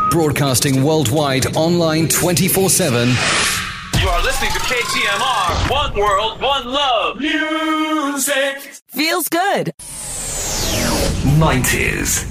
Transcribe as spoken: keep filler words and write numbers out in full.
Broadcasting worldwide, online twenty-four seven. You are listening to K T M R. One world, one love. Music. Feels good. nineties.